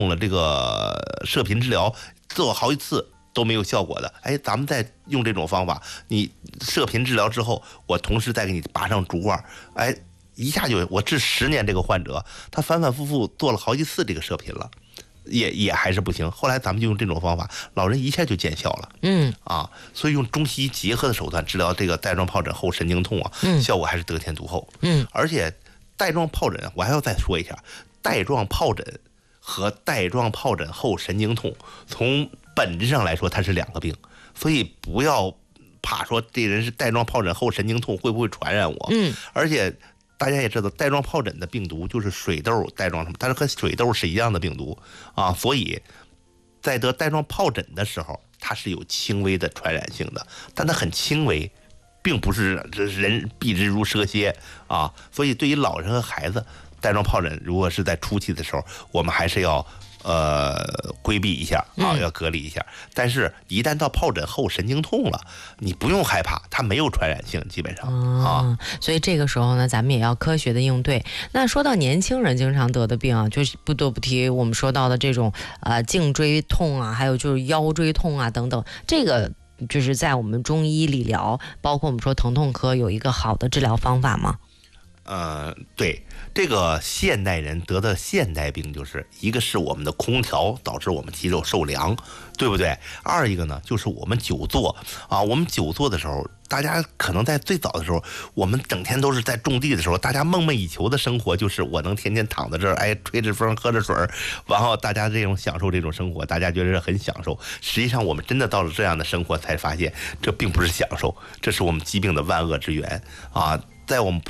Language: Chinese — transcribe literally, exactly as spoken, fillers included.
用了这个射频治疗，做好几次都没有效果的，哎，咱们再用这种方法，你射频治疗之后，我同时再给你拔上竹罐，哎，一下就我治十年这个患者，他反反复复做了好几次这个射频了。也也还是不行，后来咱们就用这种方法，老人一下就见效了。 嗯啊，所以用中西医结合的手段治疗这个带状疱疹后神经痛啊， 嗯效果还是得天独厚。 嗯， 而且带状疱疹，我还要再说一下，带状疱疹和带状疱疹后神经痛，从本质上来说它是两个病，所以不要怕说这人是带状疱疹后神经痛会不会传染我。 嗯， 而且。大家也知道，带状疱疹的病毒就是水痘带状什么，它是和水痘是一样的病毒啊，所以在得带状疱疹的时候，它是有轻微的传染性的，但它很轻微，并不是人避之如蛇蝎啊。所以对于老人和孩子，带状疱疹如果是在初期的时候，我们还是要呃规避一下啊，要隔离一下。但是，一旦到疱疹后神经痛了，你不用害怕，它没有传染性，基本上啊。 所以这个时候呢，咱们也要科学的应对。那说到年轻人经常得的病啊，就是不得不提我们说到的这种呃颈椎痛啊，还有就是腰椎痛啊等等，这个就是在我们中医理疗，包括我们说疼痛科有一个好的治疗方法吗？ 呃，对，这个现代人得的现代病，就是一个是我们的空调导致我们肌肉受凉，对不对？二一个呢，就是我们久坐啊，我们久坐的时候，大家可能在最早的时候，我们整天都是在种地的时候，大家梦寐以求的生活就是我能天天躺在这儿，哎，吹着风，喝着水，然后大家这种享受这种生活，大家觉得很享受。实际上，我们真的到了这样的生活，才发现这并不是享受，这是我们疾病的万恶之源啊！在我们